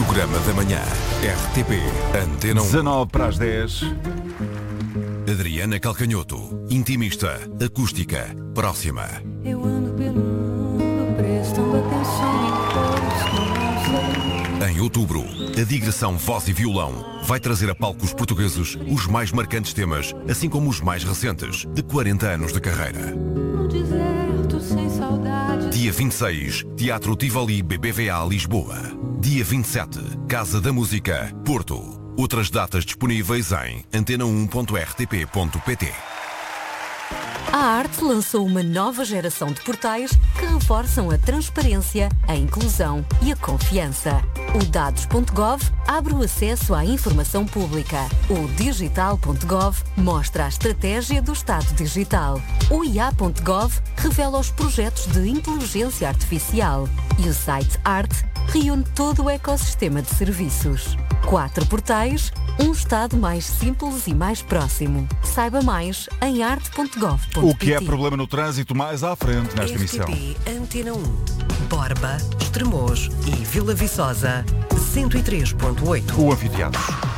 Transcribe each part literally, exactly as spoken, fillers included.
Programa da Manhã. R T P Antena um. dezanove para as dez. Adriana Calcanhoto, intimista, acústica, próxima. Eu ando pelo mundo prestando atenção em todos que não sei. Em outubro, a digressão Voz e Violão vai trazer a palcos portugueses os mais marcantes temas, assim como os mais recentes, de quarenta anos de carreira. No deserto sem saudade. Dia vinte e seis, Teatro Tivoli B B V A Lisboa. Dia vinte e sete, Casa da Música, Porto. Outras datas disponíveis em antena um ponto r t p ponto p t. A Arte lançou uma nova geração de portais que reforçam a transparência, a inclusão e a confiança. O dados ponto gov abre o acesso à informação pública. O digital ponto gov mostra a estratégia do Estado digital. O i a ponto gov revela os projetos de inteligência artificial. E o site Arte reúne todo o ecossistema de serviços. Quatro portais, um Estado mais simples e mais próximo. Saiba mais em arte ponto gov ponto p t. O que é problema no trânsito mais à frente nesta emissão. R T P Antena um. Borba, Estremoz e Vila Viçosa. cento e três ponto oito. O anfiteatro.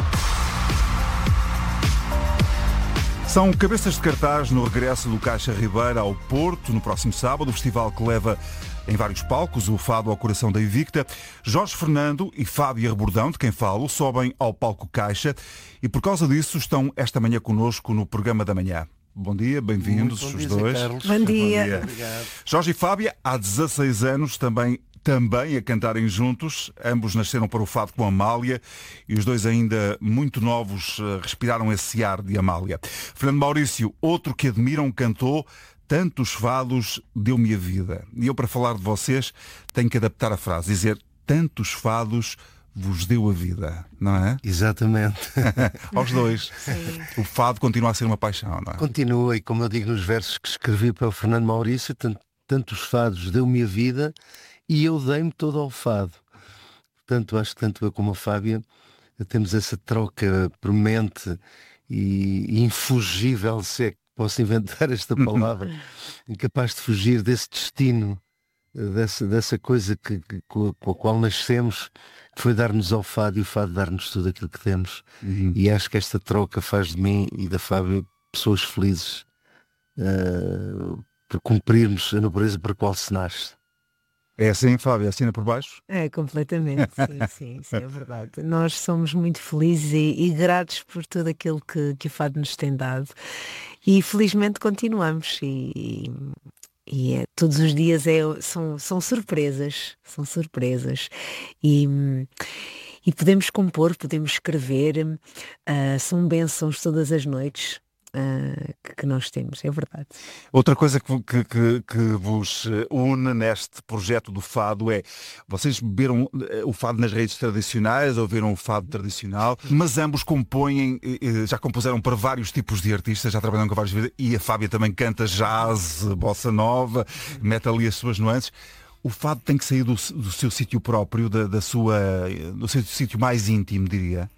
São cabeças de cartaz no regresso do Caixa Ribeira ao Porto, no próximo sábado. O festival que leva em vários palcos o Fado ao coração da Invicta. Jorge Fernando e Fábia Rebordão, de quem falo, sobem ao palco Caixa e por causa disso estão esta manhã connosco no Programa da Manhã. Bom dia, bem-vindos bom os dia, dois. Carlos. Bom dia. Bom dia. Obrigado. Jorge e Fábia, há dezasseis anos, também, também a cantarem juntos. Ambos nasceram para o fado com Amália e os dois ainda muito novos respiraram esse ar de Amália. Fernando Maurício, outro que admiram, cantou tantos fados deu-me a vida. E eu, para falar de vocês, tenho que adaptar a frase, dizer tantos fados vos deu a vida, não é? Exatamente. Aos dois. Sim. O fado continua a ser uma paixão, não é? Continua, e como eu digo nos versos que escrevi para o Fernando Maurício, tant- tantos fados deu-me a vida e eu dei-me todo ao fado. Portanto, acho que tanto eu como a Fábia temos essa troca premente e, e infugível, se é que posso inventar esta palavra, incapaz de fugir desse destino, dessa, dessa coisa que, que, com, a, com a qual nascemos, que foi dar-nos ao fado e o fado dar-nos tudo aquilo que temos. Uhum. E acho que esta troca faz de mim e da Fábio pessoas felizes, uh, por cumprirmos a nobreza para a qual se nasce. É assim, Fábia, assina por baixo? É, completamente, sim, sim, sim, é verdade. Nós somos muito felizes e, e gratos por tudo aquilo que, que o fado nos tem dado e felizmente continuamos e, e é, todos os dias é, são, são surpresas, são surpresas e, e podemos compor, podemos escrever, uh, são bênçãos todas as noites. Uh, que, que nós temos, é verdade. Outra coisa que, que, que, que vos une neste projeto do fado é, vocês beberam o fado nas raízes tradicionais, ouviram o fado tradicional, mas ambos compõem, já compuseram para vários tipos de artistas, já trabalham com vários, e a Fábia também canta jazz, bossa nova, mete ali as suas nuances. O fado tem que sair do, do seu sítio próprio, da, da sua, do seu sítio mais íntimo, diria.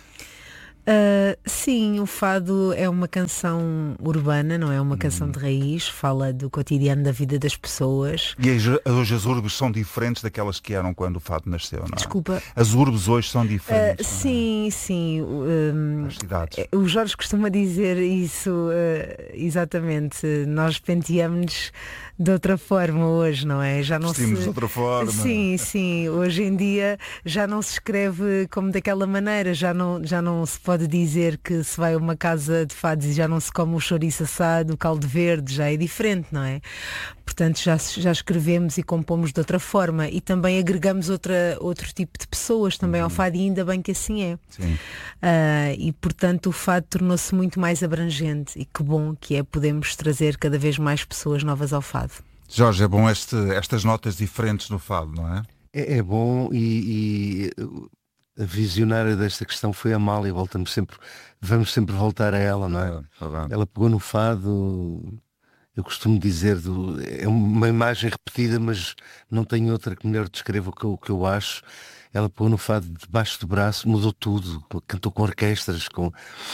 Uh, sim, o fado é uma canção urbana, não é uma canção de raiz, fala do cotidiano da vida das pessoas. E hoje as urbes são diferentes daquelas que eram quando o fado nasceu, não é? Desculpa. As urbes hoje são diferentes. Uh, sim, sim. Um, As cidades. O Jorge costuma dizer isso, uh, exatamente. Nós penteamos-nos de outra forma hoje, não é? Já não Vestimos se... de outra forma. Sim, sim. Hoje em dia já não se escreve como daquela maneira, já não, já não se pode dizer que se vai a uma casa de fados e já não se come o chouriço assado, o caldo verde, já é diferente, não é? Portanto, já, já escrevemos e compomos de outra forma e também agregamos outra, outro tipo de pessoas também ao fado e ainda bem que assim é. Sim. Uh, e, portanto, o fado tornou-se muito mais abrangente e que bom que é podemos trazer cada vez mais pessoas novas ao fado. Jorge, é bom este, estas notas diferentes no fado, não é? É, é bom e, e a visionária desta questão foi a Amália, voltamos sempre, vamos sempre voltar a ela, não é? É, Ela pegou no fado, eu costumo dizer, do, é uma imagem repetida, mas não tenho outra que melhor descreva o que, eu, o que eu acho. ela pôs no fado debaixo do braço, mudou tudo, cantou com orquestras, com, uh,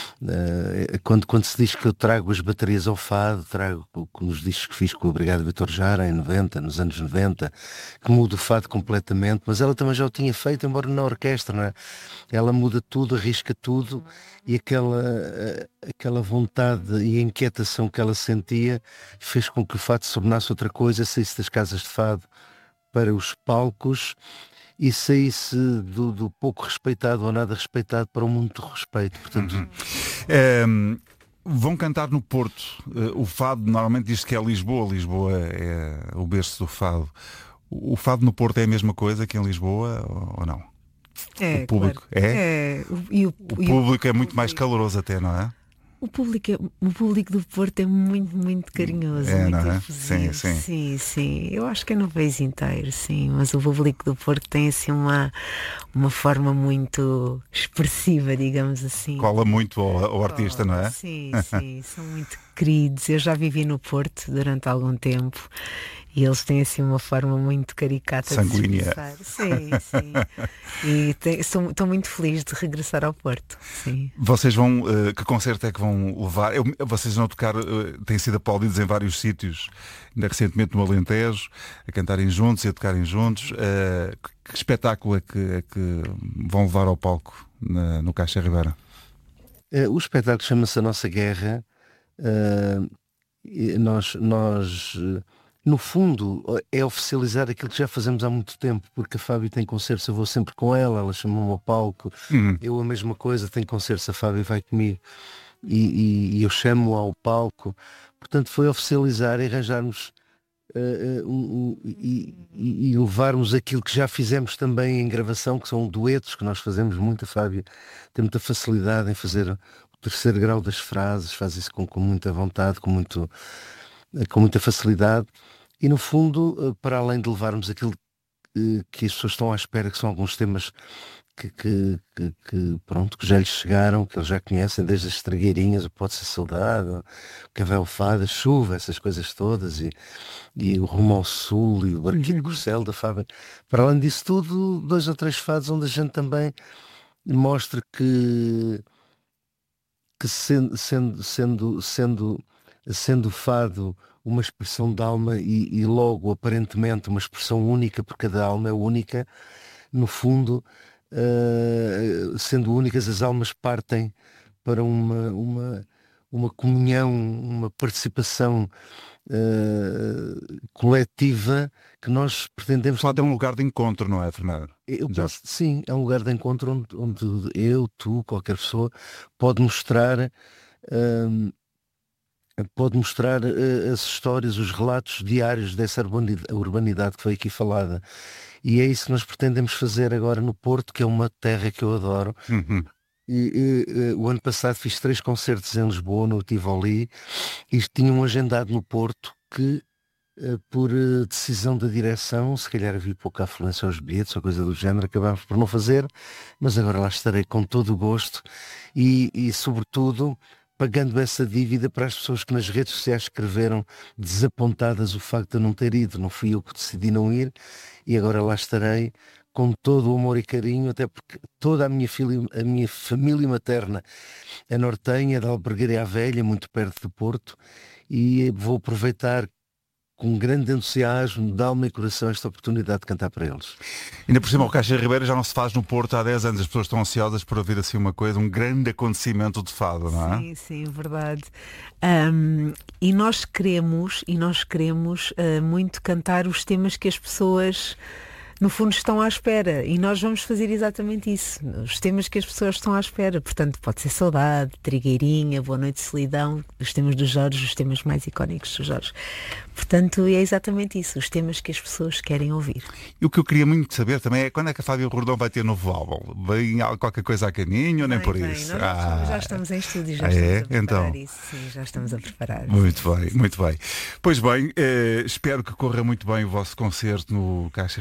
quando, quando se diz que eu trago as baterias ao fado, trago nos discos que fiz com o Obrigado Vitor Jara em noventa, nos anos noventa, que muda o fado completamente, mas ela também já o tinha feito, embora na orquestra, não é? Ela muda tudo, arrisca tudo, e aquela, aquela vontade e a inquietação que ela sentia fez com que o fado se tornasse outra coisa, saísse das casas de fado para os palcos e saísse do, do pouco respeitado ou nada respeitado para o muito respeito. Portanto, uhum. é, vão cantar no Porto. O fado normalmente diz que é Lisboa. Lisboa é o berço do fado. O fado no Porto é a mesma coisa que em Lisboa ou não? É, o público claro. é? é e o, o e público o, é muito mais caloroso até, não é? O público, é, o público do Porto é muito, muito carinhoso, é, muito não é? efusivo. Sim, sim. sim, sim. Eu acho que é no país inteiro, sim. Mas o público do Porto tem assim uma, uma forma muito expressiva, digamos assim. Cola muito ao, ao artista, Cola, não é? Sim, sim. São muito queridos. Eu já vivi no Porto durante algum tempo. E eles têm assim uma forma muito caricata sanguínea. De se expressar. Sim, sim. E tem, estou, estou muito feliz de regressar ao Porto. Sim. Vocês vão, uh, que concerto é que vão levar? Eu, vocês vão tocar, uh, têm sido aplaudidos em vários sítios, ainda recentemente no Alentejo, a cantarem juntos e a tocarem juntos. Uh, que espetáculo é que, é que vão levar ao palco na, no Caixa Ribeira? Uh, o espetáculo chama-se A Nossa Guerra. Uh, nós... nós uh, No fundo, é oficializar aquilo que já fazemos há muito tempo, porque a Fábio tem concertos, eu vou sempre com ela, ela chama-me ao palco, uhum. Eu a mesma coisa, tenho concertos, a Fábio vai comigo e, e, e eu chamo-a ao palco. Portanto, foi oficializar e arranjarmos uh, uh, um, um, e, e, e levarmos aquilo que já fizemos também em gravação, que são duetos que nós fazemos muito. A Fábio tem muita facilidade em fazer o terceiro grau das frases, faz isso com, com muita vontade, com muito... com muita facilidade e no fundo, para além de levarmos aquilo que as pessoas estão à espera, que são alguns temas que, que, que, que pronto, que já lhes chegaram, que eles já conhecem, desde as Estragueirinhas, o Pode Ser Saudade, o Cavel Fada, Chuva, essas coisas todas, e, e o Rumo ao Sul e o Barquinho de Corcel da Fábio. Para além disso tudo, dois ou três fados onde a gente também mostra que que sendo sendo sendo, sendo sendo o fado uma expressão de alma e, e logo aparentemente uma expressão única, porque cada alma é única, no fundo, uh, sendo únicas, as almas partem para uma, uma, uma comunhão, uma participação uh, coletiva que nós pretendemos. Falar de um lugar de encontro, não é, Fernando? Eu penso, sim, é um lugar de encontro onde, onde eu, tu, qualquer pessoa pode mostrar uh, pode mostrar uh, as histórias, os relatos diários dessa urbanidade, urbanidade que foi aqui falada. E é isso que nós pretendemos fazer agora no Porto, que é uma terra que eu adoro. Uhum. E, e, uh, o ano passado fiz três concertos em Lisboa, no Tivoli, e tinha um agendado no Porto que, uh, por uh, decisão da direção, se calhar havia pouca afluência aos bilhetes ou coisa do género, acabámos por não fazer, mas agora lá estarei com todo o gosto e, e sobretudo, pagando essa dívida para as pessoas que nas redes sociais escreveram desapontadas o facto de eu não ter ido. Não fui eu que decidi não ir e agora lá estarei com todo o amor e carinho, até porque toda a minha, filha, a minha família materna é nortenha, é da Albergaria à Velha, muito perto do Porto, e vou aproveitar com grande entusiasmo, de alma e coração, esta oportunidade de cantar para eles. Ainda por cima, o Caixa Ribeira já não se faz no Porto há dez anos. As pessoas estão ansiosas por ouvir assim uma coisa, um grande acontecimento de fado, não é? Sim, sim, verdade. Um, e nós queremos, e nós queremos uh, muito cantar os temas que as pessoas, no fundo, estão à espera. E nós vamos fazer exatamente isso. Os temas que as pessoas estão à espera. Portanto, pode ser Saudade, Trigueirinha, Boa Noite, Solidão, os temas do Jorge, os temas mais icónicos do Jorge. Portanto, é exatamente isso, os temas que as pessoas querem ouvir. E o que eu queria muito saber também é quando é que a Fábio Rordão vai ter novo álbum? Vem qualquer coisa a caminho ou nem por bem, isso? Nós ah. já estamos em estúdio, já ah, estamos é? a preparar então. isso. Sim, já estamos a preparar. Muito bem, muito bem. Pois bem, eh, espero que corra muito bem o vosso concerto no Caixa Ribeira.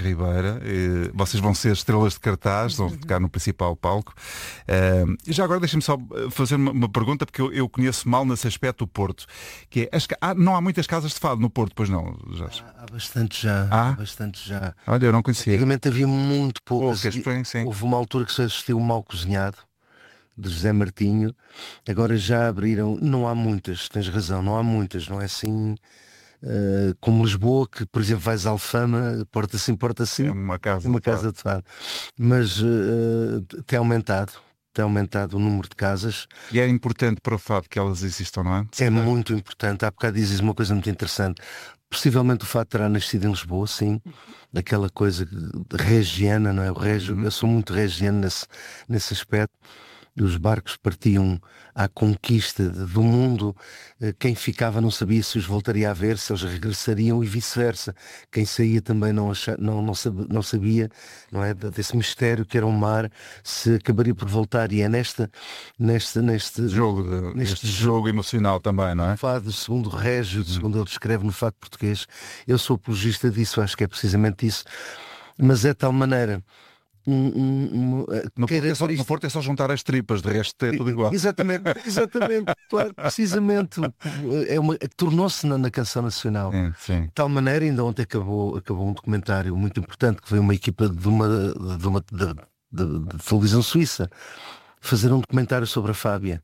Ribeira. Eh, vocês vão ser estrelas de cartaz, vão tocar no principal palco. Eh, já agora deixem-me só fazer uma, uma pergunta, porque eu, eu conheço mal nesse aspecto o Porto. Que é, as, ah, não há muitas casas de fado no Porto, pois não, Jorge? Há, há bastante já. Ah? Há bastante já. Olha, eu não conhecia. Antigamente havia muito poucas. Poucas, sim. Houve uma altura que só existiu o Mal Cozinhado, de José Martinho. Agora já abriram, não há muitas, tens razão, não há muitas, não é assim uh, como Lisboa, que por exemplo vais à Alfama, porta assim, porta assim, É uma casa, uma de fado. casa de fado. Mas uh, tem aumentado, tem aumentado o número de casas. E é importante para o fado que elas existam, não é? É muito importante. Há bocado dizes uma coisa muito interessante. Possivelmente o fado terá nascido em Lisboa, sim. Daquela coisa regiana, não é? O régio, Uhum. Eu sou muito regiano nesse, nesse aspecto. E os barcos partiam à conquista do mundo. Quem ficava não sabia se os voltaria a ver, se eles regressariam e vice-versa. Quem saía também não, acha, não, não, sabia, não sabia, não é, desse mistério que era o mar, se acabaria por voltar. E é nesta, nesta, neste Jogo, de- neste este jogo emocional também, não é? fado, segundo o Régio, segundo ele descreve no fado português. Eu sou apologista disso, acho que é precisamente isso. Mas é de tal maneira. Um, um, um, No Porto, é só, no Porto é só juntar as tripas, de resto é tudo igual. Exatamente, exatamente, claro, precisamente. É uma, tornou-se na, na canção nacional. É, sim. De tal maneira, ainda ontem acabou, acabou um documentário muito importante, que veio uma equipa de uma, de uma de, de, de televisão suíça fazer um documentário sobre a Fábia.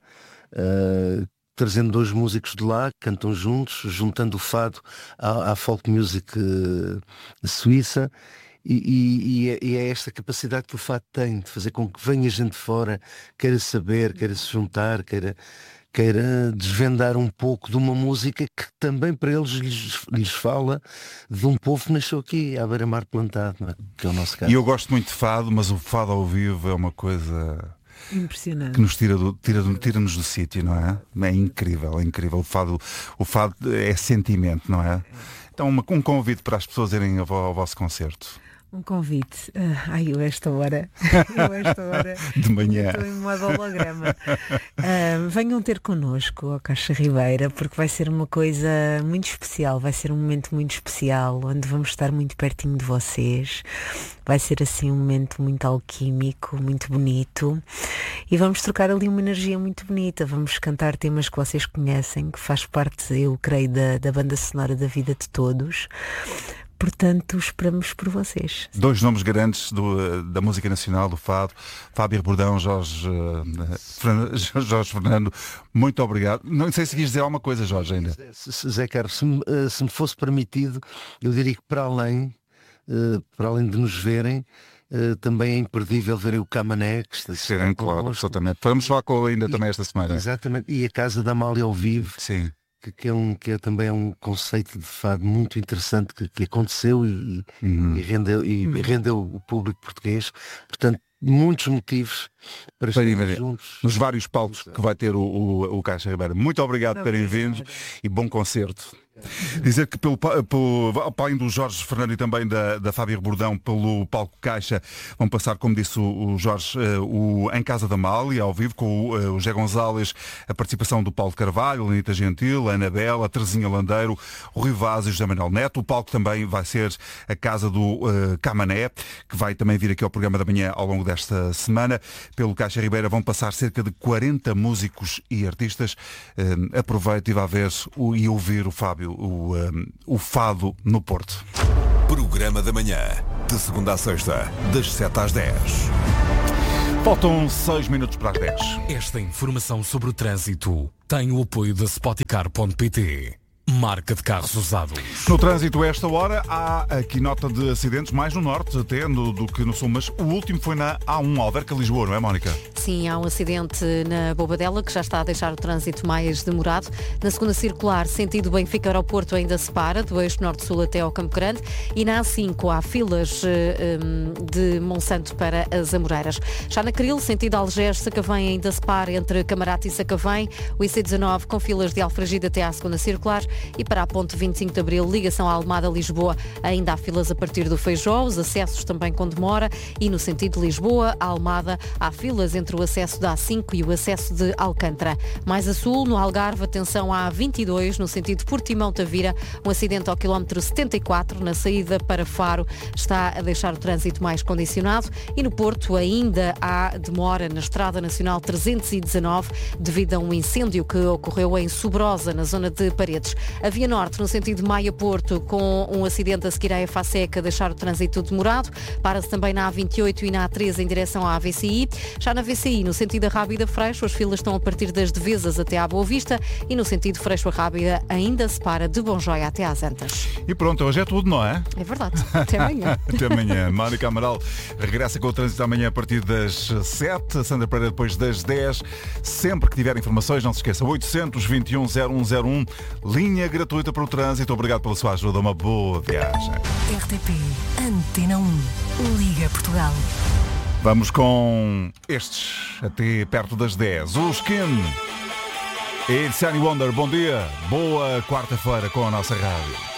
Uh, trazendo dois músicos de lá, que cantam juntos, juntando o fado à, à folk music uh, suíça. E, e, e, é, e é esta capacidade que o fado tem de fazer com que venha gente de fora, queira saber, queira se juntar, queira, queira desvendar um pouco de uma música que também para eles lhes, lhes fala de um povo que nasceu aqui, à beira-mar plantado, não é? Que é o nosso caso. E eu gosto muito de fado, mas o fado ao vivo é uma coisa Impressionante. que nos tira do, tira do, tira-nos do sítio, não é? É incrível, é incrível. O fado, o fado é sentimento, não é? Então uma, um convite para as pessoas irem ao, ao vosso concerto. Um convite. Ah, ai, eu esta hora. Eu esta hora. De manhã. Estou em modo holograma. Ah, venham ter connosco ao Caixa Ribeira, porque vai ser uma coisa muito especial. Vai ser um momento muito especial, onde vamos estar muito pertinho de vocês. Vai ser assim um momento muito alquímico, muito bonito. E vamos trocar ali uma energia muito bonita. Vamos cantar temas que vocês conhecem, que faz parte, eu creio, da, da banda sonora da vida de todos. Portanto, esperamos por vocês. Dois nomes grandes do, da música nacional, do fado, Fábio Bordão, Jorge, uh, Fernando, Jorge Fernando, muito obrigado. Não sei se quis dizer alguma coisa, Jorge, ainda. Zé Carlos, se me, se me fosse permitido, eu diria que para além, uh, para além de nos verem, uh, também é imperdível verem o Camané, que está Serem, claro, absolutamente. Vamos falar com ele ainda E- também esta semana. Exatamente, e a Casa da Amália ao vivo, Sim. que, que, é um, que é também um conceito de fado muito interessante que, que aconteceu e, Uhum. e rendeu, e rendeu o público português. Portanto, muitos motivos para Para estarmos ir juntos. Nos vários palcos que vai ter o, o, o Caixa Ribeira. Muito obrigado por terem vindo e bom concerto. Dizer que pelo, pa- pelo além do Jorge Fernando e também da, da Fábio Bordão, pelo palco Caixa, vão passar, como disse o, o Jorge, eh, o Em Casa da Amália, ao vivo, com o, eh, o José Gonzalez, a participação do Paulo Carvalho, a Anitta Gentil, a Anabela, a Terezinha Landeiro, o Rui Vaz e o José Manuel Neto. O palco também vai ser a casa do eh, Camané, que vai também vir aqui ao programa da manhã ao longo desta semana. Pelo Caixa Ribeira vão passar cerca de quarenta músicos e artistas. Eh, aproveite e vá ver o, e ouvir o Fábio, o, eh, o fado no Porto. Programa da manhã, de segunda a sexta, das sete às dez. Faltam seis minutos para as dez. Esta informação sobre o trânsito tem o apoio da Spoticar ponto pt. Marca de carros usados. No trânsito, a esta hora, há aqui nota de acidentes, mais no norte até no, do que no sul, mas o último foi na A um, Alverca, Lisboa, não é, Mónica? Sim, há um acidente na Bobadela que já está a deixar o trânsito mais demorado. Na segunda circular, sentido Benfica Aeroporto, ainda se para, do eixo norte-sul até ao Campo Grande. E na A cinco há filas eh, um, de Monsanto para as Amoreiras. Já na Cril, sentido Algés, Sacavém, ainda se para entre Camarate e Sacavém. O I C dezanove com filas de Alfragide até à segunda circular. E para a ponte vinte e cinco de Abril, ligação à Almada-Lisboa, ainda há filas a partir do Feijó, os acessos também com demora. E no sentido de Lisboa, a Almada, há filas entre entre o acesso da A cinco e o acesso de Alcântara. Mais a sul, no Algarve, atenção à A vinte e dois, no sentido Portimão-Tavira, um acidente ao quilómetro setenta e quatro, na saída para Faro, está a deixar o trânsito mais condicionado. E no Porto ainda há demora na Estrada Nacional trezentos e dezanove, devido a um incêndio que ocorreu em Sobrosa, na zona de Paredes. A Via Norte, no sentido Maia-Porto, com um acidente a seguir à F A SEC, a deixar o trânsito demorado. Para-se também na A vinte e oito e na A treze em direção à A V C I. Já na V C I, no sentido a Rábida Freixo, as filas estão a partir das Devesas até à Boa Vista, e no sentido Freixo a Rábida ainda se para de Bonjoia até às Antas. E pronto, hoje é tudo, não é? É verdade. Até amanhã. Até amanhã. Mónica Amaral regressa com o trânsito amanhã a partir das sete, Sandra Pereira depois das dez. Sempre que tiver informações, não se esqueça, oitocentos e vinte e um zero um zero um, linha gratuita para o trânsito. Obrigado pela sua ajuda, uma boa viagem. R T P Antena um. Liga Portugal. Vamos com estes, até perto das dez. O Skin. It's Sunny Wonder, bom dia, boa quarta-feira com a nossa rádio.